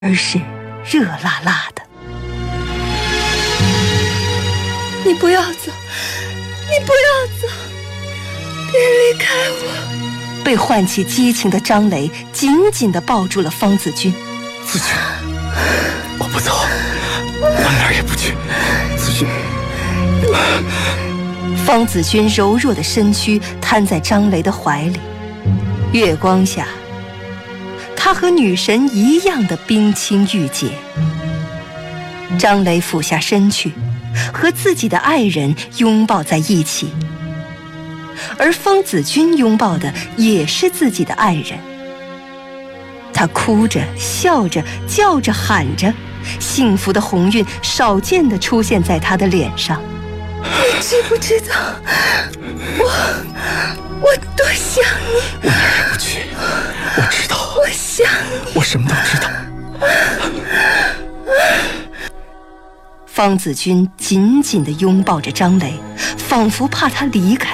而是热辣辣的。 你不要走，你不要走，别离开我！ 被唤起激情的张磊紧紧地抱住了方子君。 子君，我不走，我哪儿也不去。子君。 方子君柔弱的身躯瘫在张雷的怀里，月光下，他和女神一样的冰清玉洁。张雷俯下身去，和自己的爱人拥抱在一起，而方子君拥抱的也是自己的爱人。他哭着笑着叫着喊着，幸福的红晕少见地出现在他的脸上。 你知不知道我多想你？ 我哪儿也不去，我知道。 我想你， 我什么都知道。 方子君紧紧地拥抱着张雷，仿佛怕他离开。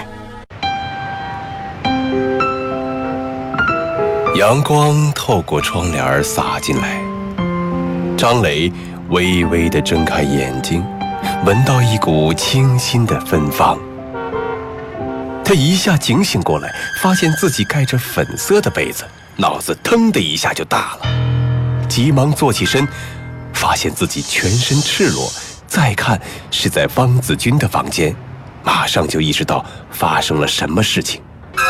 阳光透过窗帘洒进来，张磊微微地睁开眼睛，闻到一股清新的芬芳。他一下警醒过来，发现自己盖着粉色的被子，脑子腾的一下就大了，急忙坐起身，发现自己全身赤裸，再看是在方子君的房间，马上就意识到发生了什么事情。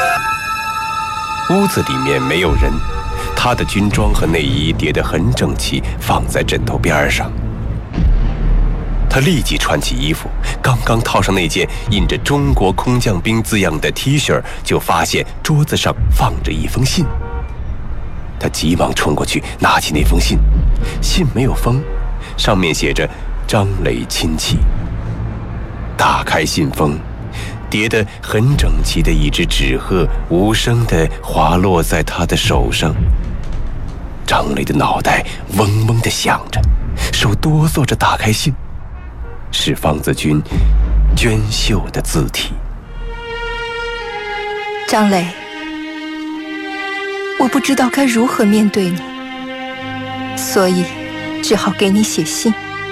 屋子里面没有人，他的军装和内衣叠得很整齐，放在枕头边上。他立即穿起衣服，刚刚套上那件印着中国空降兵字样的 T 恤，就发现桌子上放着一封信。他急忙冲过去，拿起那封信，信没有封，上面写着张磊亲戚。打开信封，叠得很整齐的一只纸鹤无声地滑落在他的手上。张磊的脑袋嗡嗡地响着，手哆嗦着打开信，是方子君娟秀的字体。 张磊，我不知道该如何面对你，所以只好给你写信。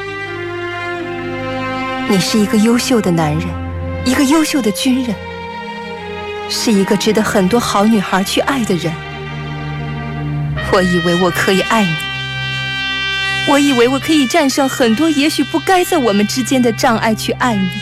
你是一个优秀的男人，一个优秀的军人，是一个值得很多好女孩去爱的人。我以为我可以爱你，我以为我可以战胜很多也许不该在我们之间的障碍去爱你，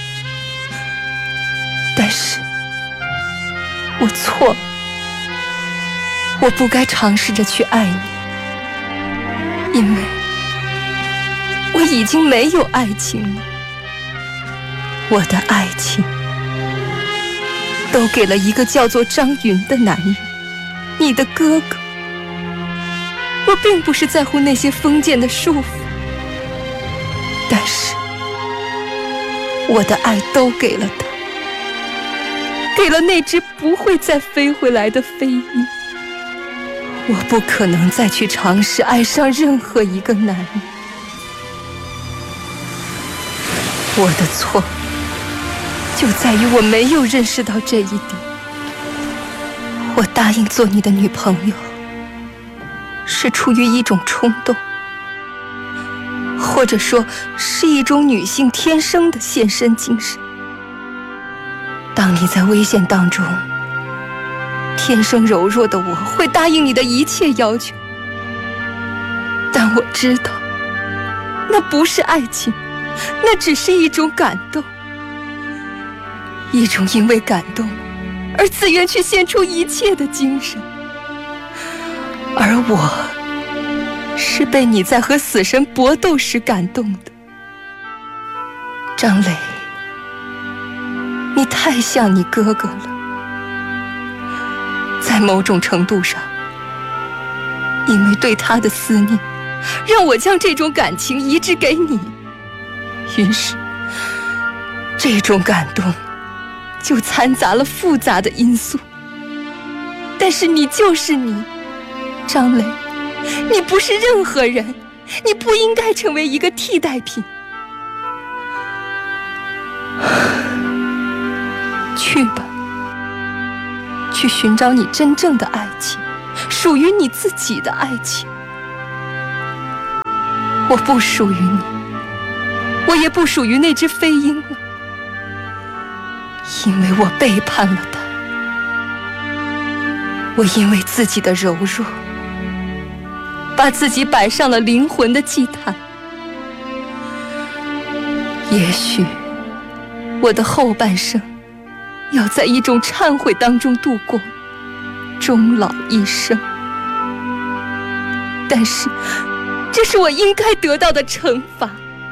但是我错了，我不该尝试着去爱你，因为我已经没有爱情了。我的爱情都给了一个叫做张云的男人，你的哥哥。我并不是在乎那些封建的束缚，但是我的爱都给了他，给了那只不会再飞回来的飞鹰。我不可能再去尝试爱上任何一个男人。我的错就在于我没有认识到这一点。我答应做你的女朋友，是出于一种冲动，或者说是一种女性天生的献身精神。当你在危险当中，天生柔弱的我会答应你的一切要求，但我知道那不是爱情，那只是一种感动，一种因为感动而自愿去献出一切的精神。而我是被你在和死神搏斗时感动的。张磊，你太像你哥哥了。在某种程度上，因为对他的思念，让我将这种感情移植给你，于是这种感动就掺杂了复杂的因素。但是你就是你，张磊，你不是任何人，你不应该成为一个替代品。去吧，去寻找你真正的爱情，属于你自己的爱情。 我不属于你，我也不属于那只飞鹰了，因为我背叛了它。我因为自己的柔弱，把自己摆上了灵魂的祭坛。也许我的后半生要在一种忏悔当中度过，终老一生。但是这是我应该得到的惩罚。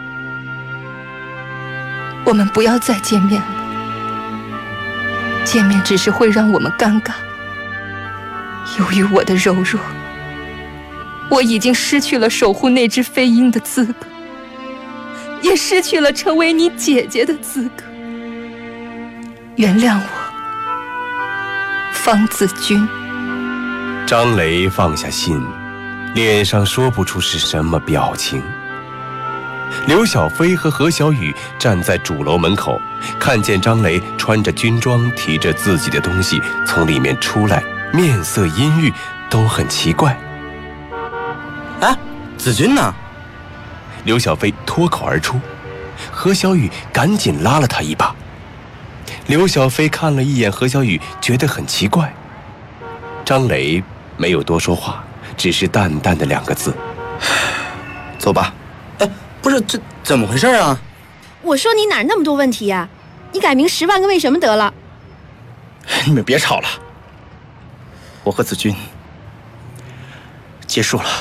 我们不要再见面了，见面只是会让我们尴尬。由于我的柔弱，我已经失去了守护那只飞鹰的资格，也失去了成为你姐姐的资格。原谅我，方子君。 张雷放下信，脸上说不出是什么表情。刘小飞和何小雨站在主楼门口，看见张雷穿着军装，提着自己的东西从里面出来，面色阴郁，都很奇怪。 哎，子君呢？ 刘小飞脱口而出，何小雨赶紧拉了他一把。刘小飞看了一眼何小雨，觉得很奇怪。张雷没有多说话，只是淡淡的2个字： 走吧。哎，不是，这怎么回事啊？ 我说你哪儿那么多问题呀？你改名10万个为什么得了？ 你们别吵了，我和子君结束了。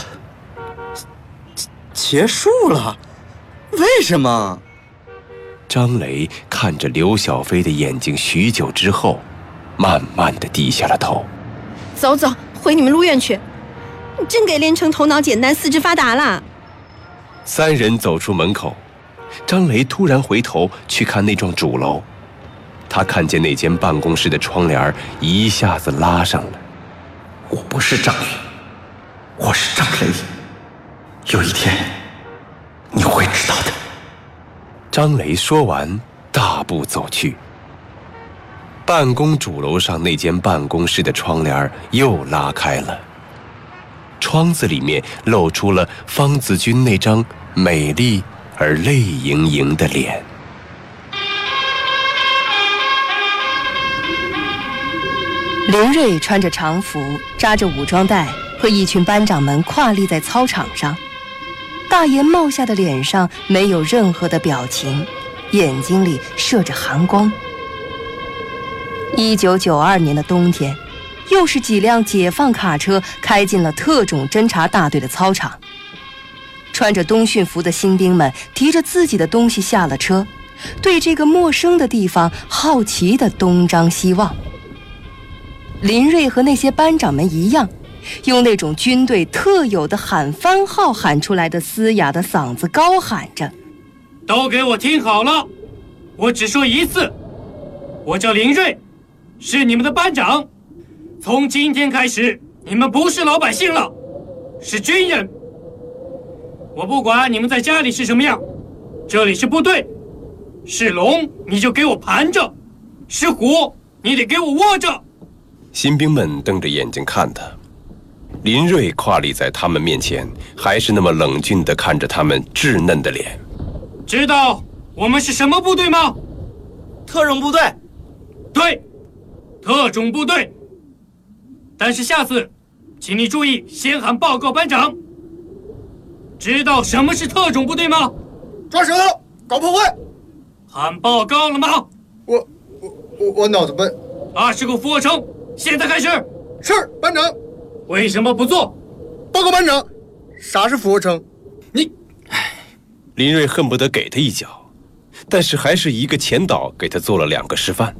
结束了？为什么？ 张雷看着刘小飞的眼睛许久之后，慢慢地低下了头。 走走，回你们路院去。你真给连城头脑简单，四肢发达了。 3人走出门口，张雷突然回头去看那幢主楼，他看见那间办公室的窗帘一下子拉上了。 我不是张宇，我是张雷。有一天，你会知道的。 张雷说完，大步走去。办公主楼上那间办公室的窗帘又拉开了，窗子里面露出了方子君那张美丽而泪盈盈的脸。 林瑞穿着长服，扎着武装带，和一群班长们跨立在操场上。大檐帽下的脸上没有任何的表情，眼睛里射着寒光。1992年的冬天，又是几辆解放卡车开进了特种侦察大队的操场。穿着冬训服的新兵们提着自己的东西下了车，对这个陌生的地方好奇地东张西望。林瑞和那些班长们一样，用那种军队特有的喊番号喊出来的嘶哑的嗓子高喊着： 都给我听好了，我只说一次，我叫林瑞，是你们的班长。从今天开始，你们不是老百姓了，是军人。我不管你们在家里是什么样，这里是部队，是龙你就给我盘着，是虎你得给我窝着。 新兵们瞪着眼睛看他，林瑞跨立在他们面前，还是那么冷峻地看着他们稚嫩的脸。 知道我们是什么部队吗？ 特种部队。 对，特种部队。但是下次请你注意，先喊报告班长。知道什么是特种部队吗？ 抓舌头，搞破坏。 喊报告了吗？ 我脑子笨。 20个俯卧撑，现在开始。 是，班长。 为什么不做？ 报告班长，啥是俯卧撑？ 你， 林瑞恨不得给他一脚，但是还是一个前导给他做了2个示范。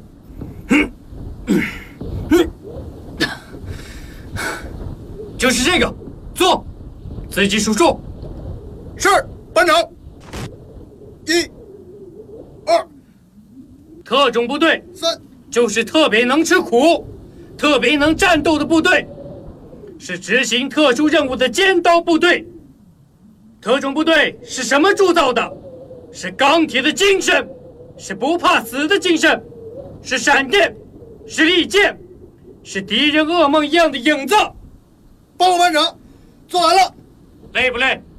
就是这个，做，自己数数。 是，班长。1、2。 特种部队 3， 就是特别能吃苦、特别能战斗的部队，是执行特殊任务的尖刀部队。特种部队是什么铸造的？是钢铁的精神，是不怕死的精神，是闪电，是利剑，是敌人噩梦一样的影子。 报告班长，做完了。 累不累？